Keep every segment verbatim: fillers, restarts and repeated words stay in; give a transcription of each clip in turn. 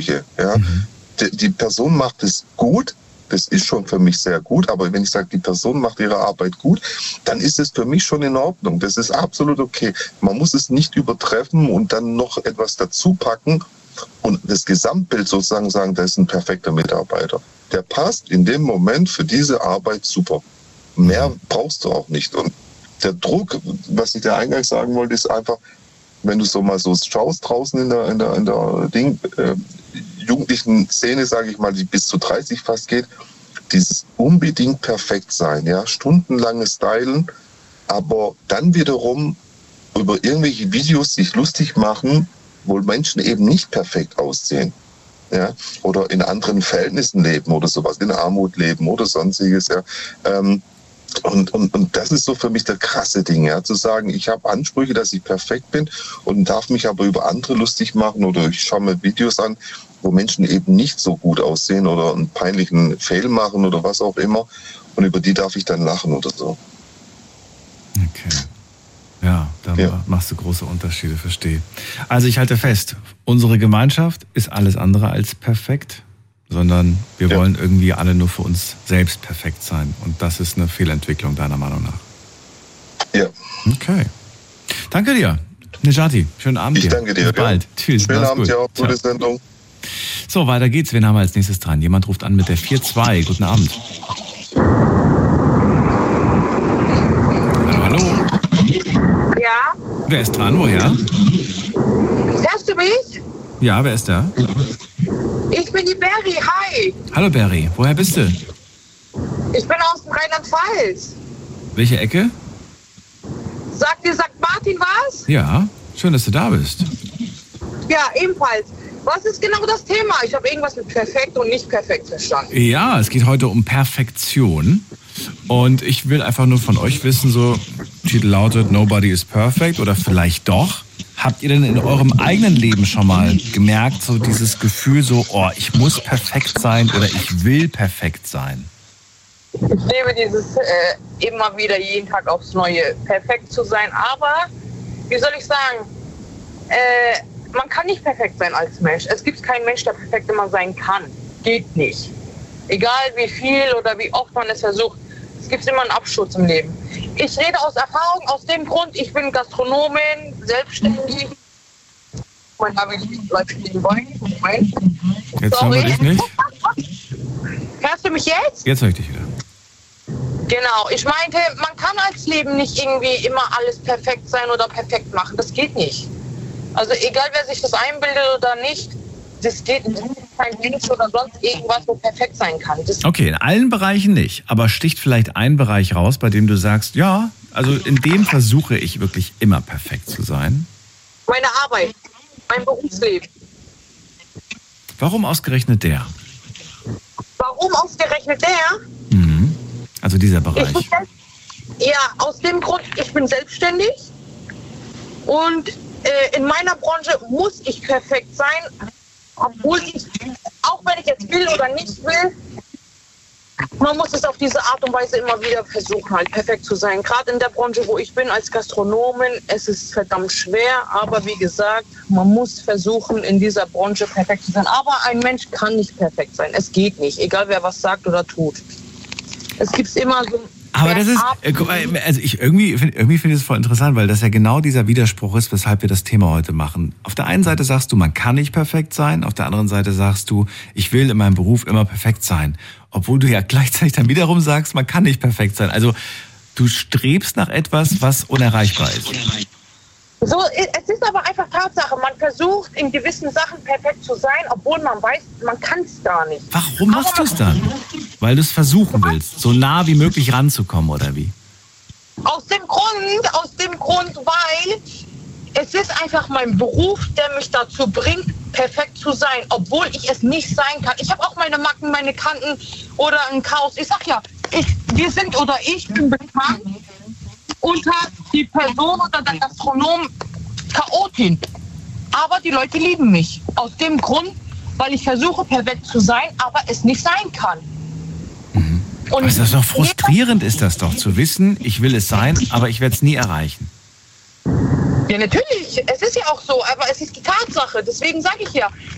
Ansprüche. Ja? Mhm. Die, die Person macht es gut, das ist schon für mich sehr gut, aber wenn ich sage, die Person macht ihre Arbeit gut, dann ist es für mich schon in Ordnung. Das ist absolut okay. Man muss es nicht übertreffen und dann noch etwas dazu packen und das Gesamtbild sozusagen sagen, das ist ein perfekter Mitarbeiter. Der passt in dem Moment für diese Arbeit super. Mehr brauchst du auch nicht. Und der Druck, was ich dir eingangs sagen wollte, ist einfach, wenn du so mal so schaust draußen in der, in der, in der Ding, äh, jugendlichen Szene, sage ich mal, die bis zu dreißig fast geht, dieses unbedingt perfekt sein, ja, stundenlanges Stylen, aber dann wiederum über irgendwelche Videos sich lustig machen, wo Menschen eben nicht perfekt aussehen, ja, oder in anderen Verhältnissen leben oder sowas, in Armut leben oder sonstiges, ja. Ähm, Und, und, und das ist so für mich das krasse Ding, ja, zu sagen, ich habe Ansprüche, dass ich perfekt bin und darf mich aber über andere lustig machen oder ich schaue mir Videos an, wo Menschen eben nicht so gut aussehen oder einen peinlichen Fail machen oder was auch immer und über die darf ich dann lachen oder so. Okay. Ja, da ja. machst du große Unterschiede, verstehe. Also ich halte fest, unsere Gemeinschaft ist alles andere als perfekt, sondern wir ja. wollen irgendwie alle nur für uns selbst perfekt sein. Und das ist eine Fehlentwicklung deiner Meinung nach. Ja. Okay. Danke dir, Nejati. Schönen Abend ich dir. Ich danke dir. Bis bald. Ja. Tschüss. Schönen Abend, ja. Gute Sendung. So, weiter geht's. Wen haben wir als nächstes dran? Jemand ruft an mit der vier zwei. Guten Abend. Hallo, hallo. Ja. Wer ist dran? Woher? Hörst du mich? Ja, wer ist da? Ich bin die Berry, hi. Hallo Berry, woher bist du? Ich bin aus dem Rheinland-Pfalz. Welche Ecke? Sagt dir Sankt Martin was? Ja, schön, dass du da bist. Ja, ebenfalls. Was ist genau das Thema? Ich habe irgendwas mit perfekt und nicht perfekt verstanden. Ja, es geht heute um Perfektion. Und ich will einfach nur von euch wissen, so, Titel lautet Nobody is perfect oder vielleicht doch. Habt ihr denn in eurem eigenen Leben schon mal gemerkt, so dieses Gefühl so, oh, ich muss perfekt sein oder ich will perfekt sein? Ich lebe dieses äh, immer wieder jeden Tag aufs Neue, perfekt zu sein. Aber, wie soll ich sagen, äh, man kann nicht perfekt sein als Mensch. Es gibt keinen Mensch, der perfekt immer sein kann. Geht nicht. Egal wie viel oder wie oft man es versucht, es gibt immer einen Absturz im Leben. Ich rede aus Erfahrung, aus dem Grund, ich bin Gastronomin, selbstständig. Mein Name läuft stehen wollen. Jetzt hören wir dich nicht. Hörst du mich jetzt? Jetzt höre ich dich wieder. Genau, ich meinte, man kann als Leben nicht irgendwie immer alles perfekt sein oder perfekt machen. Das geht nicht. Also egal, wer sich das einbildet oder nicht, das geht nicht. Kein Mensch oder sonst irgendwas, wo perfekt sein kann. Das okay, in allen Bereichen nicht. Aber sticht vielleicht ein Bereich raus, bei dem du sagst, ja, also in dem versuche ich wirklich immer perfekt zu sein. Meine Arbeit, mein Berufsleben. Warum ausgerechnet der? Warum ausgerechnet der? Mhm. Also dieser Bereich. Ich, ja, aus dem Grund, ich bin selbstständig und äh, in meiner Branche muss ich perfekt sein, obwohl ich, auch wenn ich jetzt will oder nicht will, man muss es auf diese Art und Weise immer wieder versuchen, halt perfekt zu sein. Gerade in der Branche, wo ich bin als Gastronomin, es ist verdammt schwer, aber wie gesagt, man muss versuchen, in dieser Branche perfekt zu sein. Aber ein Mensch kann nicht perfekt sein, es geht nicht, egal wer was sagt oder tut. Es gibt immer so... Aber das ist, also ich irgendwie, irgendwie finde ich es voll interessant, weil das ja genau dieser Widerspruch ist, weshalb wir das Thema heute machen. Auf der einen Seite sagst du, man kann nicht perfekt sein, auf der anderen Seite sagst du, ich will in meinem Beruf immer perfekt sein. Obwohl du ja gleichzeitig dann wiederum sagst, man kann nicht perfekt sein. Also du strebst nach etwas, was unerreichbar ist. So, es ist aber einfach Tatsache, man versucht in gewissen Sachen perfekt zu sein, obwohl man weiß, man kann es gar nicht. Warum machst du es dann? Weil du es versuchen willst, so nah wie möglich ranzukommen, oder wie? Aus dem Grund, aus dem Grund, weil es ist einfach mein Beruf, der mich dazu bringt, perfekt zu sein, obwohl ich es nicht sein kann. Ich habe auch meine Macken, meine Kanten oder ein Chaos. Ich sag ja, ich, wir sind oder ich bin bekannt unter die Person oder der Gastronom Chaotin. Aber die Leute lieben mich. Aus dem Grund, weil ich versuche, perfekt zu sein, aber es nicht sein kann. Mhm. Und ist das doch frustrierend, ist das doch, zu wissen, ich will es sein, aber ich werde es nie erreichen. Ja, natürlich. Es ist ja auch so, aber es ist die Tatsache. Deswegen sage ich ja,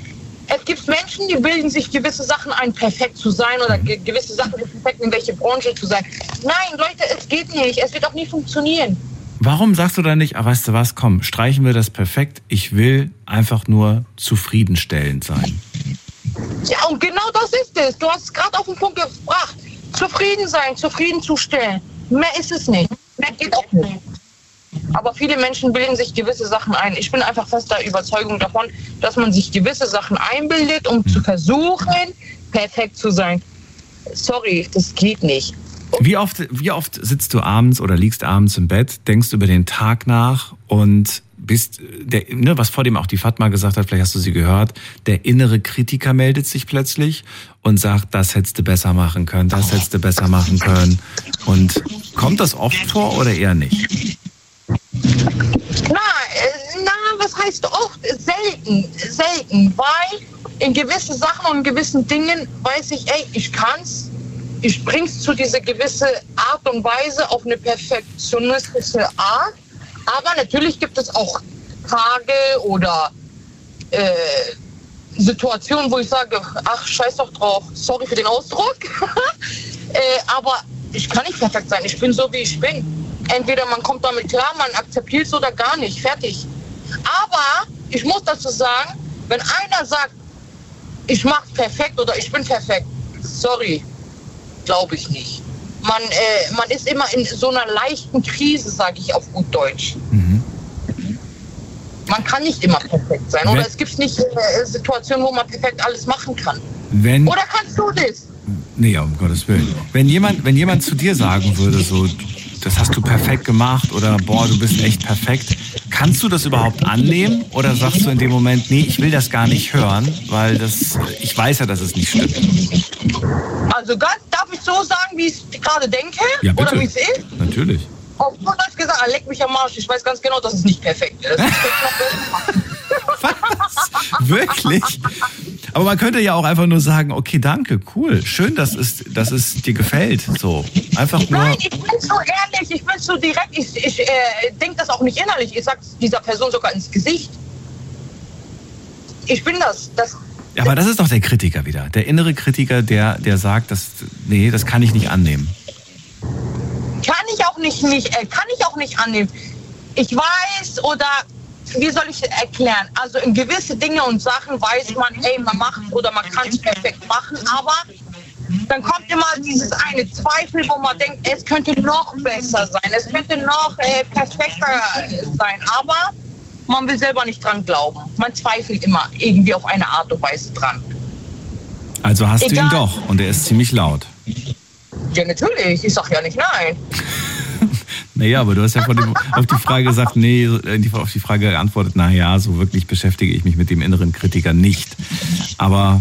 Es gibt Menschen, die bilden sich gewisse Sachen ein, perfekt zu sein oder ge- gewisse Sachen perfekt in welche Branche zu sein. Nein, Leute, es geht nicht. Es wird auch nie funktionieren. Warum sagst du dann nicht, ah, weißt du was, komm, streichen wir das perfekt. Ich will einfach nur zufriedenstellend sein. Ja, und genau das ist es. Du hast es gerade auf den Punkt gebracht. Zufrieden sein, zufriedenzustellen. Mehr ist es nicht. Mehr geht auch nicht. Aber viele Menschen bilden sich gewisse Sachen ein. Ich bin einfach fester Überzeugung davon, dass man sich gewisse Sachen einbildet, um zu versuchen, perfekt zu sein. Sorry, das geht nicht. Wie oft, wie oft sitzt du abends oder liegst abends im Bett, denkst über den Tag nach und bist, der, ne, was vor dem auch die Fatma gesagt hat, vielleicht hast du sie gehört, der innere Kritiker meldet sich plötzlich und sagt, das hättest du besser machen können, das hättest du besser machen können. Und kommt das oft vor oder eher nicht? Na, äh, na, was heißt oft? Selten, selten, weil in gewissen Sachen und in gewissen Dingen weiß ich, ey, ich kann's, ich bring's zu dieser gewissen Art und Weise auf eine perfektionistische Art, aber natürlich gibt es auch Tage oder äh, Situationen, wo ich sage, ach, scheiß doch drauf, sorry für den Ausdruck, äh, aber ich kann nicht perfekt sein, ich bin so, wie ich bin. Entweder man kommt damit klar, man akzeptiert es oder gar nicht. Fertig. Aber ich muss dazu sagen, wenn einer sagt, ich mach's perfekt oder ich bin perfekt, sorry, glaube ich nicht. Man, äh, man ist immer in so einer leichten Krise, sage ich auf gut Deutsch. Mhm. Man kann nicht immer perfekt sein. Oder wenn, es gibt nicht äh, Situationen, wo man perfekt alles machen kann. Wenn, oder kannst du das? Nee, um Gottes Willen. Wenn jemand, wenn jemand zu dir sagen würde, so, das hast du perfekt gemacht oder boah, du bist echt perfekt. Kannst du das überhaupt annehmen oder sagst du in dem Moment, nee, ich will das gar nicht hören, weil das, ich weiß ja, dass es nicht stimmt? Also ganz, darf ich so sagen, wie ich es gerade denke? Ja, bitte. Oder wie es ist? Natürlich. Auf gut Deutsch gesagt, leck mich am Arsch. Ich weiß ganz genau, dass es nicht perfekt ist. Was? Wirklich? Aber man könnte ja auch einfach nur sagen, okay, danke, cool, schön, dass es, dass es dir gefällt. So, einfach nur. Nein, ich bin so ehrlich, ich bin so direkt, ich, ich äh, denke das auch nicht innerlich. Ich sag's dieser Person sogar ins Gesicht. Ich bin das. das ja, aber das ist doch der Kritiker wieder. Der innere Kritiker, der, der sagt, dass, nee, das kann ich nicht annehmen. Kann ich auch nicht, nicht äh, kann ich auch nicht annehmen. Ich weiß oder... Wie soll ich erklären? Also in gewisse Dinge und Sachen weiß man, ey, man macht oder man kann es perfekt machen, aber dann kommt immer dieses eine Zweifel, wo man denkt, es könnte noch besser sein, es könnte noch äh, perfekter sein, aber man will selber nicht dran glauben. Man zweifelt immer irgendwie auf eine Art und Weise dran. Also hast Egal. du ihn doch und er ist ziemlich laut. Ja, natürlich. Ich sag ja nicht nein. Naja, aber du hast ja vor dem, auf die Frage gesagt, nee, auf die Frage geantwortet, naja, so wirklich beschäftige ich mich mit dem inneren Kritiker nicht. Aber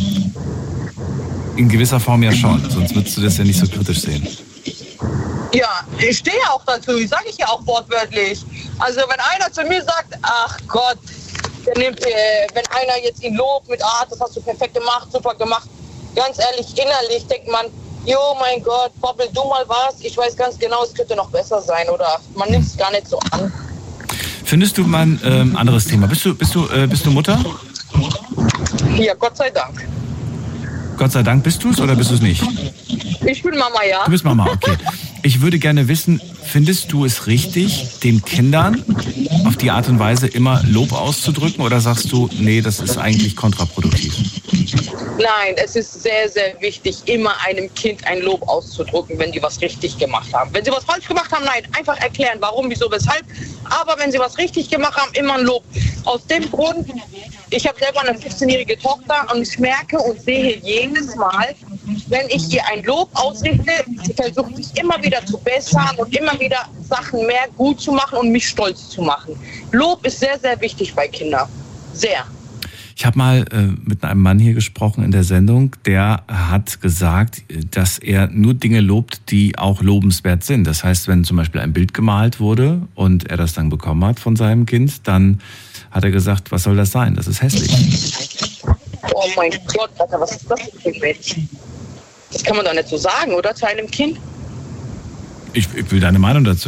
in gewisser Form ja schon, sonst würdest du das ja nicht so kritisch sehen. Ja, ich stehe auch dazu, ich sage ich ja auch wortwörtlich. Also wenn einer zu mir sagt, ach Gott, der nimmt, äh, wenn einer jetzt ihn lobt mit, ah, das hast du perfekt gemacht, super gemacht, ganz ehrlich, innerlich denkt man, jo, mein Gott, Bobbel, du mal was. Ich weiß ganz genau, es könnte noch besser sein. Oder man nimmt es gar nicht so an. Findest du mal ein ähm, anderes Thema? Bist du, bist, du, äh, bist du Mutter? Ja, Gott sei Dank. Gott sei Dank bist du es oder bist du es nicht? Ich bin Mama, ja. Du bist Mama, okay. Ich würde gerne wissen, findest du es richtig, den Kindern auf die Art und Weise immer Lob auszudrücken oder sagst du, nee, das ist eigentlich kontraproduktiv? Nein, es ist sehr, sehr wichtig, immer einem Kind ein Lob auszudrücken, wenn die was richtig gemacht haben. Wenn sie was falsch gemacht haben, nein, einfach erklären, warum, wieso, weshalb. Aber wenn sie was richtig gemacht haben, immer ein Lob. Aus dem Grund, ich habe selber eine fünfzehnjährige Tochter und ich merke und sehe jedes Mal, wenn ich ihr ein Lob ausrichte, sie versucht sich immer wieder zu bessern und immer wieder Sachen mehr gut zu machen und mich stolz zu machen. Lob ist sehr, sehr wichtig bei Kindern. Sehr. Ich habe mal äh, mit einem Mann hier gesprochen in der Sendung, der hat gesagt, dass er nur Dinge lobt, die auch lobenswert sind. Das heißt, wenn zum Beispiel ein Bild gemalt wurde und er das dann bekommen hat von seinem Kind, dann hat er gesagt, was soll das sein? Das ist hässlich. Oh mein Gott, Alter, was ist das für ein Mensch? Das kann man doch nicht so sagen, oder? Zu einem Kind? Ich, ich will deine Meinung dazu hören.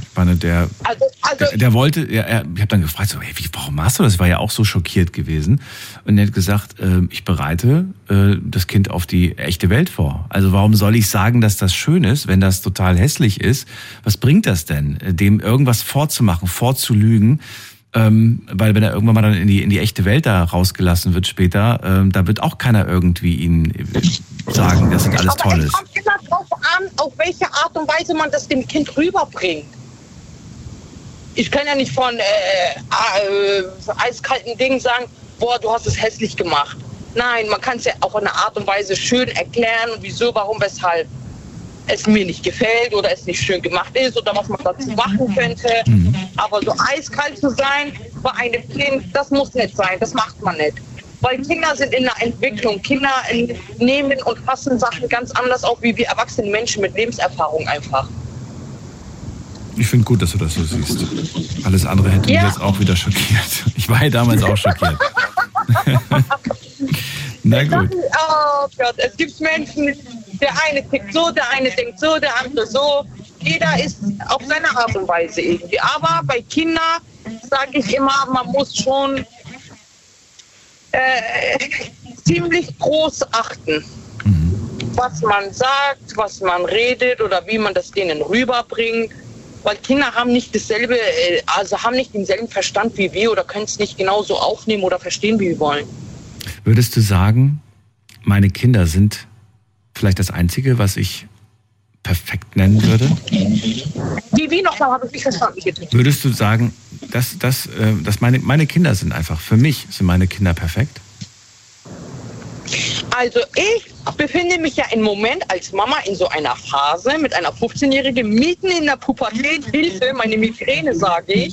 Ich meine, der, Also, also der, der wollte, er, er, ich habe dann gefragt, so, hey, wie, warum machst du das? Ich war ja auch so schockiert gewesen. Und er hat gesagt, äh, ich bereite äh, das Kind auf die echte Welt vor. Also warum soll ich sagen, dass das schön ist, wenn das total hässlich ist? Was bringt das denn, dem irgendwas vorzumachen, vorzulügen? Ähm, weil wenn er irgendwann mal dann in die in die echte Welt da rausgelassen wird später, ähm, da wird auch keiner irgendwie ihn sagen, dass das alles aber toll es ist. kommt immer drauf an, auf welche Art und Weise man das dem Kind rüberbringt. Ich kann ja nicht von äh, äh, eiskalten Dingen sagen, boah, du hast es hässlich gemacht. Nein, man kann es ja auf eine Art und Weise schön erklären, wieso, warum, weshalb es mir nicht gefällt oder es nicht schön gemacht ist oder was man dazu machen könnte. Mhm. Aber so eiskalt zu sein bei einem Kind, das muss nicht sein, das macht man nicht. Weil Kinder sind in der Entwicklung. Kinder nehmen und fassen Sachen ganz anders auf, wie wir erwachsene Menschen mit Lebenserfahrung einfach. Ich finde gut, dass du das so siehst. Alles andere hätte Ja. mich jetzt auch wieder schockiert. Ich war ja damals auch schockiert. Na gut. Oh Gott, es gibt Menschen, der eine tickt so, der eine denkt so, der andere so. Jeder ist auf seine Art und Weise irgendwie. Aber bei Kindern sage ich immer, man muss schon äh, ziemlich groß achten, Mhm. was man sagt, was man redet oder wie man das denen rüberbringt. Weil Kinder haben nicht dasselbe, äh, also haben nicht denselben Verstand wie wir oder können es nicht genauso aufnehmen oder verstehen, wie wir wollen. Würdest du sagen, meine Kinder sind vielleicht das Einzige, was ich perfekt nennen würde? Wie, wie nochmal, habe ich nicht verstanden, bitte. Würdest du sagen, dass, dass, äh, dass meine, meine Kinder sind einfach, für mich sind meine Kinder perfekt? Also ich befinde mich ja im Moment als Mama in so einer Phase mit einer fünfzehnjährigen mitten in der Pubertät. Hilfe, meine Migräne, sage ich.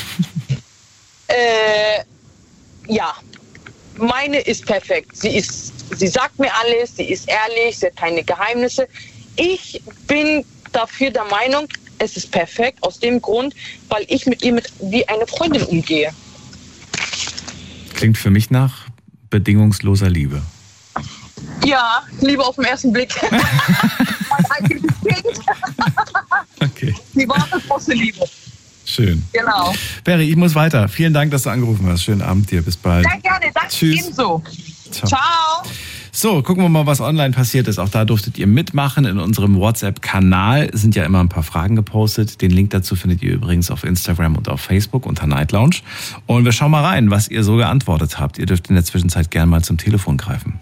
äh, ja, meine ist perfekt. Sie ist, sie sagt mir alles, sie ist ehrlich, sie hat keine Geheimnisse. Ich bin dafür der Meinung, es ist perfekt aus dem Grund, weil ich mit ihr mit, wie eine Freundin umgehe. Klingt für mich nach bedingungsloser Liebe. Ja, Liebe auf den ersten Blick. Mein eigenes Kind. Okay, Die wahre große Liebe. schön. Genau. Perry, ich muss weiter. Vielen Dank, dass du angerufen hast. Schönen Abend dir. Bis bald. Sehr gerne. Danke Tschüss. ebenso. Ciao. Ciao. So, gucken wir mal, was online passiert ist. Auch da durftet ihr mitmachen. In unserem WhatsApp-Kanal sind ja immer ein paar Fragen gepostet. Den Link dazu findet ihr übrigens auf Instagram und auf Facebook unter Night Lounge. Und wir schauen mal rein, was ihr so geantwortet habt. Ihr dürft in der Zwischenzeit gerne mal zum Telefon greifen.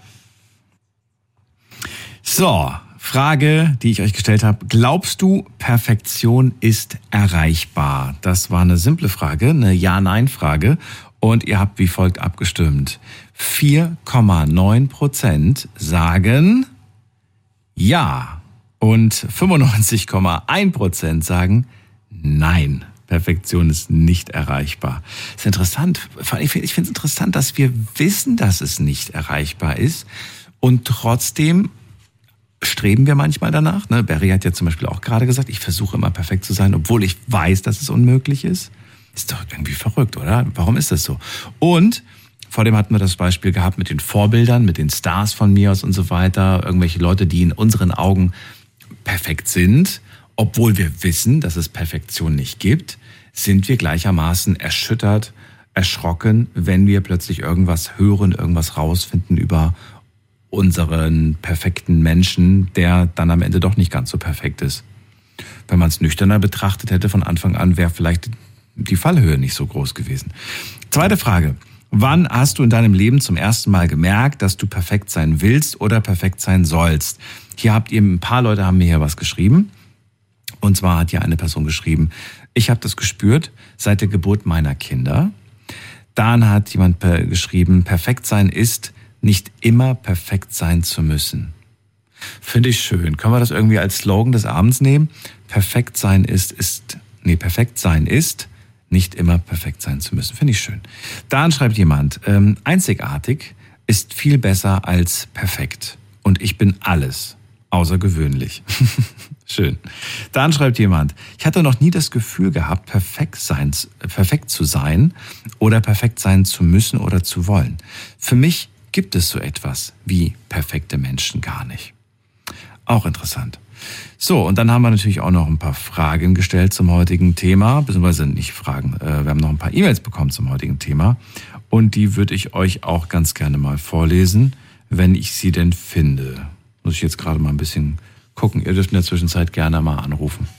So, Frage, die ich euch gestellt habe. Glaubst du, Perfektion ist erreichbar? Das war eine simple Frage, eine Ja-Nein-Frage. Und ihr habt wie folgt abgestimmt. vier Komma neun Prozent sagen Ja und fünfundneunzig Komma eins Prozent sagen Nein. Perfektion ist nicht erreichbar. Das ist interessant. Ich finde es interessant, dass wir wissen, dass es nicht erreichbar ist und trotzdem streben wir manchmal danach. Ne? Barry hat ja zum Beispiel auch gerade gesagt, ich versuche immer perfekt zu sein, obwohl ich weiß, dass es unmöglich ist. Ist doch irgendwie verrückt, oder? Warum ist das so? Und vor dem hatten wir das Beispiel gehabt mit den Vorbildern, mit den Stars von mir aus und so weiter. Irgendwelche Leute, die in unseren Augen perfekt sind, obwohl wir wissen, dass es Perfektion nicht gibt, sind wir gleichermaßen erschüttert, erschrocken, wenn wir plötzlich irgendwas hören, irgendwas rausfinden über unseren perfekten Menschen, der dann am Ende doch nicht ganz so perfekt ist. Wenn man es nüchterner betrachtet hätte von Anfang an, wäre vielleicht die Fallhöhe nicht so groß gewesen. Zweite Frage. Wann hast du in deinem Leben zum ersten Mal gemerkt, dass du perfekt sein willst oder perfekt sein sollst? Hier habt ihr, ein paar Leute haben mir hier was geschrieben. Und zwar hat hier eine Person geschrieben, ich habe das gespürt seit der Geburt meiner Kinder. Dann hat jemand geschrieben, perfekt sein ist, nicht immer perfekt sein zu müssen. Finde ich schön. Können wir das irgendwie als Slogan des Abends nehmen? Perfekt sein ist, ist, nee, perfekt sein ist, nicht immer perfekt sein zu müssen. Finde ich schön. Dann schreibt jemand, ähm, einzigartig ist viel besser als perfekt. Und ich bin alles außergewöhnlich. Schön. Dann schreibt jemand, ich hatte noch nie das Gefühl gehabt, perfekt sein, perfekt zu sein oder perfekt sein zu müssen oder zu wollen. Für mich gibt es so etwas wie perfekte Menschen gar nicht. Auch interessant. So, und dann haben wir natürlich auch noch ein paar Fragen gestellt zum heutigen Thema, beziehungsweise nicht Fragen, äh, wir haben noch ein paar E-Mails bekommen zum heutigen Thema und die würde ich euch auch ganz gerne mal vorlesen, wenn ich sie denn finde. Muss ich jetzt gerade mal ein bisschen gucken, ihr dürft in der Zwischenzeit gerne mal anrufen.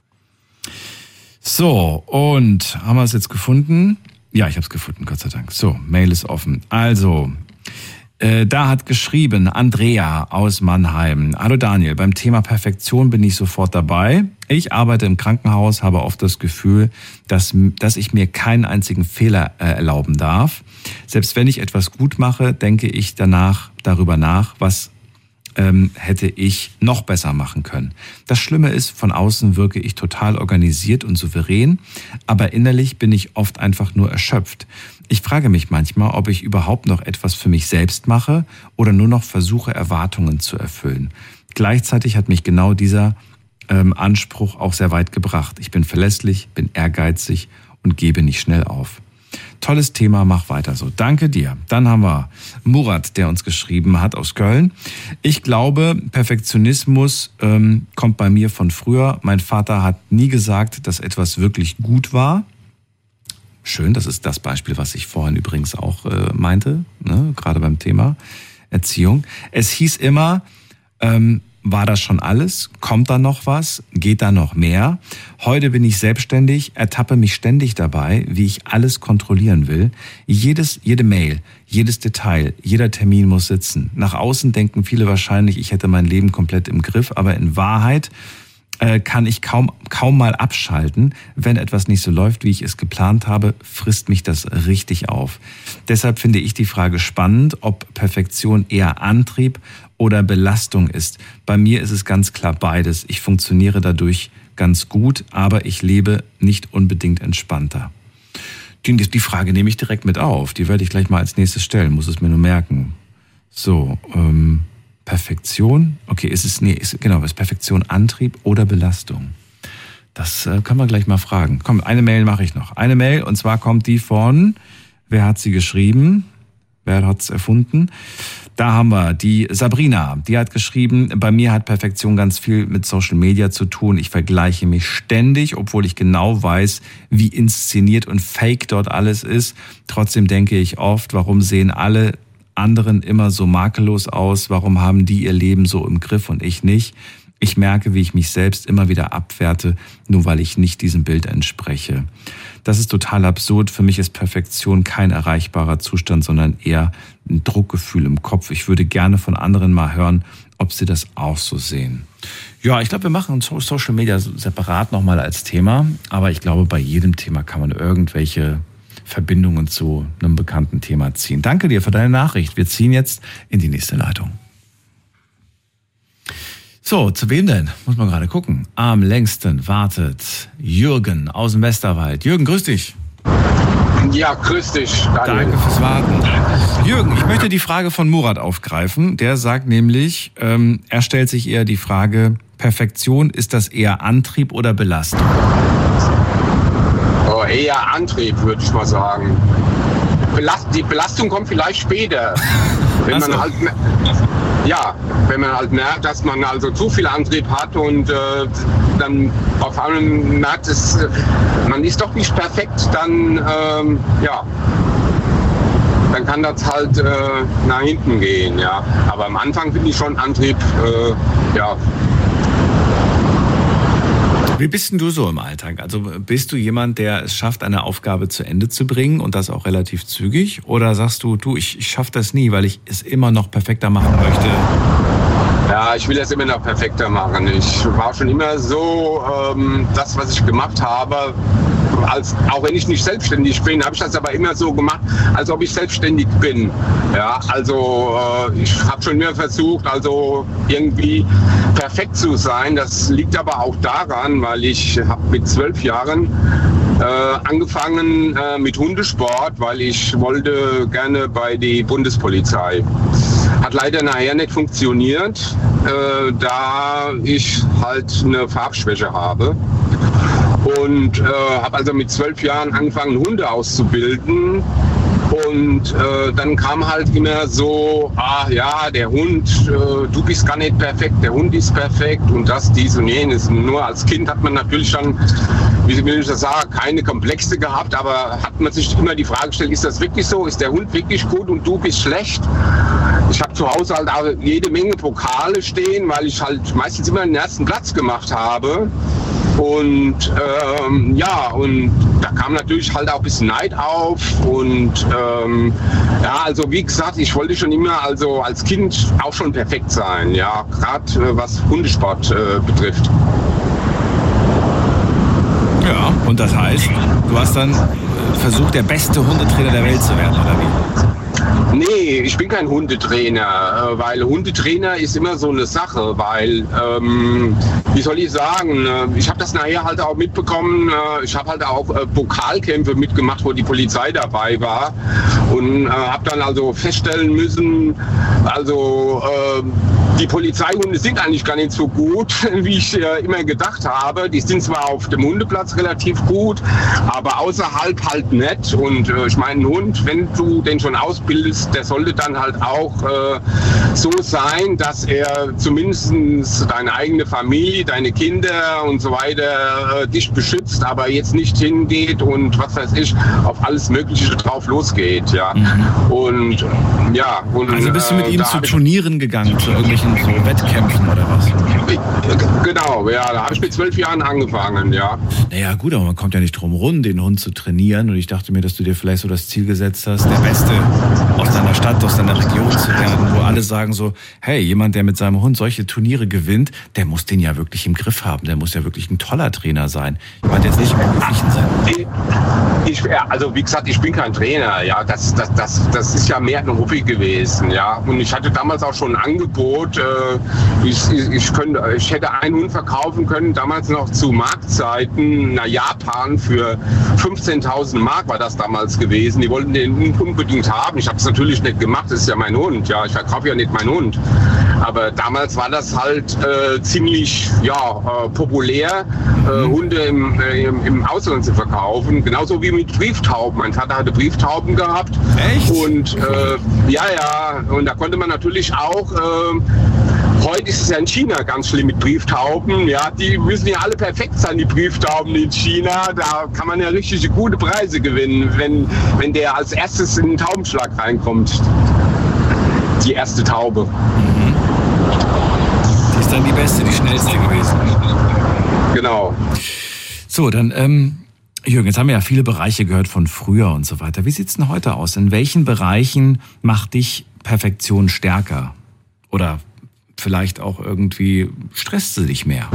So, und haben wir es jetzt gefunden? Ja, ich habe es gefunden, Gott sei Dank. So, Mail ist offen. Also, äh, da hat geschrieben Andrea aus Mannheim. Hallo Daniel, beim Thema Perfektion bin ich sofort dabei. Ich arbeite im Krankenhaus, habe oft das Gefühl, dass, dass ich mir keinen einzigen Fehler äh, erlauben darf. Selbst wenn ich etwas gut mache, denke ich danach darüber nach, was ähm, hätte ich noch besser machen können. Das Schlimme ist, von außen wirke ich total organisiert und souverän, aber innerlich bin ich oft einfach nur erschöpft. Ich frage mich manchmal, ob ich überhaupt noch etwas für mich selbst mache oder nur noch versuche, Erwartungen zu erfüllen. Gleichzeitig hat mich genau dieser ähm, Anspruch auch sehr weit gebracht. Ich bin verlässlich, bin ehrgeizig und gebe nicht schnell auf. Tolles Thema, mach weiter so. Danke dir. Dann haben wir Murat, der uns geschrieben hat aus Köln. Ich glaube, Perfektionismus ähm, kommt bei mir von früher. Mein Vater hat nie gesagt, dass etwas wirklich gut war. Schön, das ist das Beispiel, was ich vorhin übrigens auch äh, meinte, ne? Gerade beim Thema Erziehung. Es hieß immer, ähm, war das schon alles? Kommt da noch was? Geht da noch mehr? Heute bin ich selbstständig, ertappe mich ständig dabei, wie ich alles kontrollieren will. Jedes, jede Mail, jedes Detail, jeder Termin muss sitzen. Nach außen denken viele wahrscheinlich, ich hätte mein Leben komplett im Griff, aber in Wahrheit äh, kann ich kaum, kaum mal abschalten. Wenn etwas nicht so läuft, wie ich es geplant habe, frisst mich das richtig auf. Deshalb finde ich die Frage spannend, ob Perfektion eher Antrieb oder Belastung ist. Bei mir ist es ganz klar beides. Ich funktioniere dadurch ganz gut, aber ich lebe nicht unbedingt entspannter. Die, die Frage nehme ich direkt mit auf. Die werde ich gleich mal als nächstes stellen, muss es mir nur merken. So, ähm, Perfektion. Okay, ist es, nee, ist, genau, ist Perfektion Antrieb oder Belastung? Das äh, können wir gleich mal fragen. Komm, eine Mail mache ich noch. Eine Mail, und zwar kommt die von, wer hat sie geschrieben? Wer hat es erfunden? Da haben wir die Sabrina, die hat geschrieben, bei mir hat Perfektion ganz viel mit Social Media zu tun. Ich vergleiche mich ständig, obwohl ich genau weiß, wie inszeniert und fake dort alles ist. Trotzdem denke ich oft, warum sehen alle anderen immer so makellos aus? Warum haben die ihr Leben so im Griff und ich nicht? Ich merke, wie ich mich selbst immer wieder abwerte, nur weil ich nicht diesem Bild entspreche. Das ist total absurd. Für mich ist Perfektion kein erreichbarer Zustand, sondern eher ein Druckgefühl im Kopf. Ich würde gerne von anderen mal hören, ob sie das auch so sehen. Ja, ich glaube, wir machen Social Media separat nochmal als Thema. Aber ich glaube, bei jedem Thema kann man irgendwelche Verbindungen zu einem bekannten Thema ziehen. Danke dir für deine Nachricht. Wir ziehen jetzt in die nächste Leitung. So, zu wem denn? Muss man gerade gucken. Am längsten wartet Jürgen aus dem Westerwald. Jürgen, grüß dich. Ja, grüß dich, Daniel. Danke fürs Warten. Jürgen, ich möchte die Frage von Murat aufgreifen. Der sagt nämlich, ähm, er stellt sich eher die Frage, Perfektion, ist das eher Antrieb oder Belastung? Oh, eher Antrieb, würde ich mal sagen. Belast- die Belastung kommt vielleicht später. Wenn man halt, ja, wenn man halt merkt, dass man also zu viel Antrieb hat und äh, dann auf einmal merkt, es, man ist doch nicht perfekt, dann, ähm, ja, dann kann das halt äh, nach hinten gehen, ja. Aber am Anfang finde ich schon Antrieb, äh, ja. Wie bist denn du so im Alltag? Also bist du jemand, der es schafft, eine Aufgabe zu Ende zu bringen und das auch relativ zügig? Oder sagst du, du, ich, ich schaffe das nie, weil ich es immer noch perfekter machen möchte? Ja, ich will das immer noch perfekter machen. Ich war schon immer so, ähm, das, was ich gemacht habe, als, auch wenn ich nicht selbstständig bin, habe ich das aber immer so gemacht, als ob ich selbstständig bin. Ja, also äh, ich habe schon immer versucht, also irgendwie perfekt zu sein. Das liegt aber auch daran, weil ich habe mit zwölf Jahren äh, angefangen äh, mit Hundesport, weil ich wollte gerne bei der Bundespolizei. Hat leider nachher nicht funktioniert, äh, da ich halt eine Farbschwäche habe. Und äh, habe also mit zwölf Jahren angefangen, Hunde auszubilden. Und äh, dann kam halt immer so, ah ja, der Hund, äh, du bist gar nicht perfekt, der Hund ist perfekt und das, dies und jenes. Und nur als Kind hat man natürlich dann, wie will ich das sagen, keine Komplexe gehabt, aber hat man sich immer die Frage gestellt, ist das wirklich so? Ist der Hund wirklich gut und du bist schlecht? Ich habe zu Hause halt auch jede Menge Pokale stehen, weil ich halt meistens immer den ersten Platz gemacht habe. Und ähm, ja, und da kam natürlich halt auch ein bisschen Neid auf. Und ähm, ja, also wie gesagt, ich wollte schon immer also als Kind auch schon perfekt sein, ja, gerade äh, was Hundesport äh, betrifft. Ja, und das heißt, du hast dann versucht, der beste Hundetrainer der Welt zu werden, oder wie? Nee, ich bin kein Hundetrainer, weil Hundetrainer ist immer so eine Sache, weil, ähm, wie soll ich sagen, ich habe das nachher halt auch mitbekommen, ich habe halt auch Pokalkämpfe mitgemacht, wo die Polizei dabei war und äh, habe dann also feststellen müssen, also äh, die Polizeihunde sind eigentlich gar nicht so gut, wie ich äh, immer gedacht habe. Die sind zwar auf dem Hundeplatz relativ gut, aber außerhalb halt nicht. Und äh, ich meine, ein Hund, wenn du den schon ausbildest, der sollte dann halt auch äh, so sein, dass er zumindest deine eigene Familie, deine Kinder und so weiter äh, dich beschützt, aber jetzt nicht hingeht und was weiß ich, auf alles Mögliche drauf losgeht. Ja. Mhm. Und ja. Und, also bist du mit äh, ihm zu Turnieren gegangen, zu irgendwelchen so Wettkämpfen oder was? Genau, ja, da habe ich mit zwölf Jahren angefangen, ja. Naja, gut, aber man kommt ja nicht drum rum, den Hund zu trainieren. Und ich dachte mir, dass du dir vielleicht so das Ziel gesetzt hast, der Beste aus deiner Stadt, aus deiner Region zu werden, wo alle sagen so, hey, jemand, der mit seinem Hund solche Turniere gewinnt, der muss den ja wirklich im Griff haben. Der muss ja wirklich ein toller Trainer sein. Ich meine jetzt nicht im beruflichen Sinn. Ich, ja, also wie gesagt, ich bin kein Trainer, ja. Das, das, das, das ist ja mehr ein Hobby gewesen, ja. Und ich hatte damals auch schon ein Angebot, äh, ich, ich, ich, könnte, ich hätte einen Hund verkaufen können, damals noch zu Marktzeiten nach Japan für fünfzehntausend Mark war das damals gewesen. Die wollten den Hund unbedingt haben. Ich habe es natürlich nicht gemacht, das ist ja mein Hund. Ja, ich verkaufe ja nicht meinen Hund. Aber damals war das halt äh, ziemlich ja, äh, populär, äh, Hunde im, äh, im, im Ausland zu verkaufen. Genauso wie mit Brieftauben. Mein Vater hatte Brieftauben gehabt. Echt? Und äh, ja, ja. Und da konnte man natürlich auch äh, heute ist es ja in China ganz schlimm mit Brieftauben. Ja, die müssen ja alle perfekt sein, die Brieftauben in China. Da kann man ja richtig gute Preise gewinnen, wenn, wenn der als erstes in den Taubenschlag reinkommt. Die erste Taube. Mhm. Die ist dann die beste, die schnellste gewesen. Genau. So, dann, ähm, Jürgen, jetzt haben wir ja viele Bereiche gehört von früher und so weiter. Wie sieht's denn heute aus? In welchen Bereichen macht dich Perfektion stärker? Oder vielleicht auch irgendwie stresst sie dich mehr?